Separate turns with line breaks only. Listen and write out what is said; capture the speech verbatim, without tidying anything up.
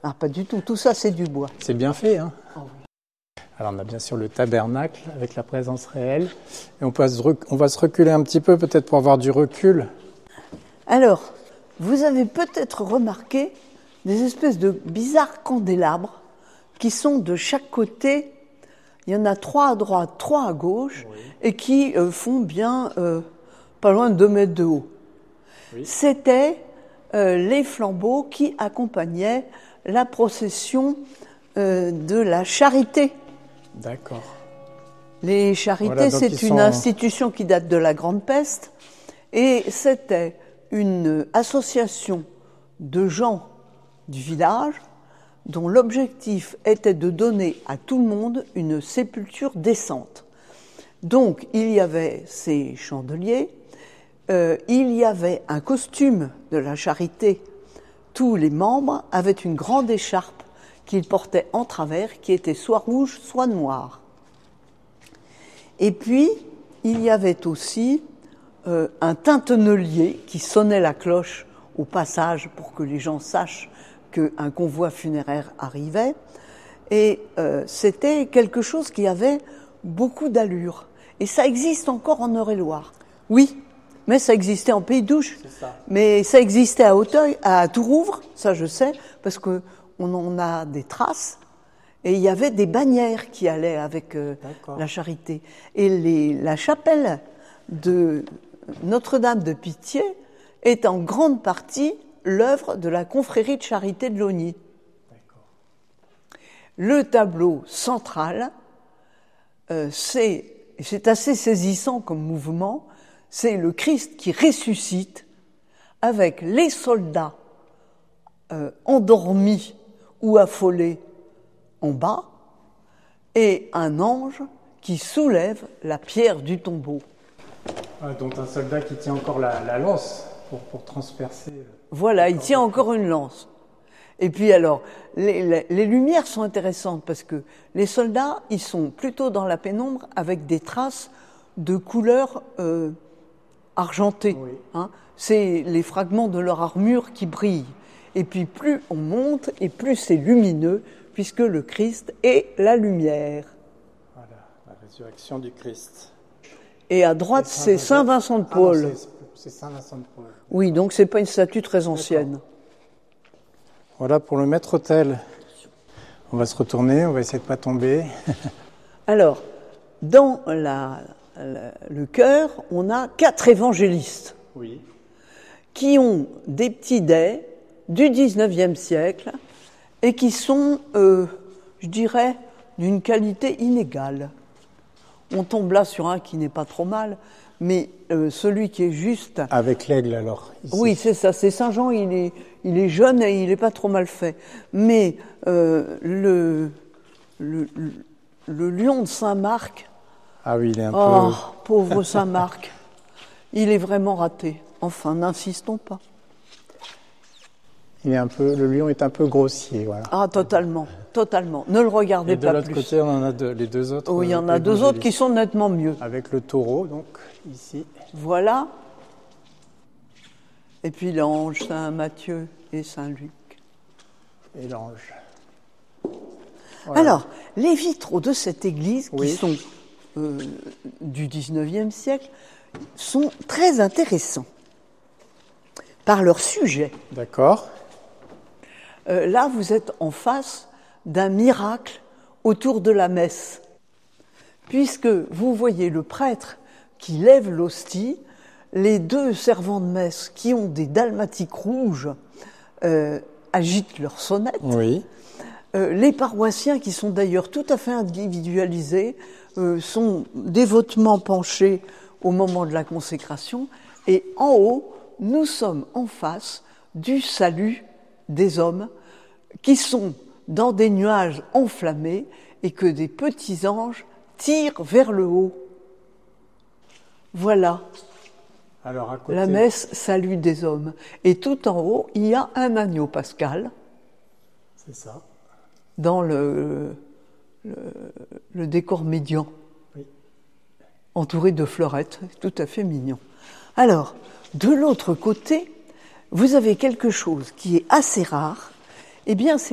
Ah, pas du tout. Tout ça, c'est du bois.
C'est bien fait, hein.
Oh, oui.
Alors on a bien sûr le tabernacle avec la présence réelle. Et on, peut se rec- on va se reculer un petit peu peut-être pour avoir du recul.
Alors, vous avez peut-être remarqué des espèces de bizarres candélabres qui sont de chaque côté. Il y en a trois à droite, trois à gauche, oui. Et qui euh, font bien euh, pas loin de deux mètres de haut. Oui. C'était euh, les flambeaux qui accompagnaient la procession euh, de la charité.
D'accord.
Les charités, voilà, c'est une sont... institution qui date de la Grande Peste, et c'était une association de gens du village dont l'objectif était de donner à tout le monde une sépulture décente. Donc, il y avait ces chandeliers, euh, il y avait un costume de la charité. Tous les membres avaient une grande écharpe qu'ils portaient en travers, qui était soit rouge, soit noire. Et puis, il y avait aussi euh, un tintelelier qui sonnait la cloche au passage pour que les gens sachent qu'un convoi funéraire arrivait. Et euh, c'était quelque chose qui avait beaucoup d'allure. Et ça existe encore en Eure-et-Loire. Oui, mais ça existait en Pays d'Ouche. Ça. Mais ça existait à Auteuil, à Tourouvre, ça je sais, parce qu'on en a des traces. Et il y avait des bannières qui allaient avec euh, la charité. Et les, la chapelle de Notre-Dame de Pitié est en grande partie l'œuvre de la confrérie de charité de Logny. D'accord. Le tableau central, euh, c'est, c'est assez saisissant comme mouvement, c'est le Christ qui ressuscite avec les soldats euh, endormis ou affolés en bas, et un ange qui soulève la pierre du tombeau.
Ah, donc un soldat qui tient encore la, la lance pour, pour transpercer.
Voilà, il tient encore une lance. Et puis alors, les, les, les lumières sont intéressantes parce que les soldats, ils sont plutôt dans la pénombre avec des traces de couleur euh, argentée. Oui. Hein. C'est les fragments de leur armure qui brillent. Et puis plus on monte et plus c'est lumineux, puisque le Christ est la lumière.
Voilà, la résurrection du Christ.
Et à droite, c'est Saint Vincent de Paul.
Ah non, c'est, c'est Saint Vincent de Paul.
Oui, donc c'est pas une statue très ancienne.
D'accord. Voilà pour le maître-autel. On va se retourner, on va essayer de ne pas tomber.
Alors, dans la, la, le chœur, on a quatre évangélistes.
Oui.
Qui ont des petits dais du dix-neuvième siècle et qui sont, euh, je dirais, d'une qualité inégale. On tombe là sur un qui n'est pas trop mal, mais euh, celui qui est juste...
Avec l'aigle, alors. Ici.
Oui, c'est ça. C'est Saint-Jean, il est, il est jeune et il n'est pas trop mal fait. Mais euh, le, le, le, le lion de Saint-Marc...
Ah oui, il est un
oh,
peu...
pauvre Saint-Marc, il est vraiment raté. Enfin, n'insistons pas.
Il est un peu, le lion est un peu grossier, voilà.
Ah, totalement, totalement. Ne le regardez pas plus.
Et de l'autre côté, on en a deux, les deux autres.
Oh, il y en a deux autres qui sont nettement mieux.
Avec le taureau, donc, ici.
Voilà. Et puis l'ange, Saint Matthieu et Saint Luc.
Et l'ange.
Voilà. Alors, les vitraux de cette église, qui
oui.
sont euh, du dix-neuvième siècle, sont très intéressants par leur sujet.
D'accord.
Euh, là, vous êtes en face d'un miracle autour de la messe, puisque vous voyez le prêtre qui lève l'hostie, les deux servants de messe qui ont des dalmatiques rouges euh, agitent leur sonnette,
oui.
euh, les paroissiens qui sont d'ailleurs tout à fait individualisés euh, sont dévotement penchés au moment de la consécration, et en haut, nous sommes en face du salut des hommes qui sont dans des nuages enflammés et que des petits anges tirent vers le haut. Voilà.
Alors, à côté...
La messe salut des hommes. Et tout en haut, il y a un agneau pascal.
C'est ça.
Dans le, le, le décor médian.
Oui.
Entouré de fleurettes, tout à fait mignon. Alors, de l'autre côté, vous avez quelque chose qui est assez rare. Eh bien, c'est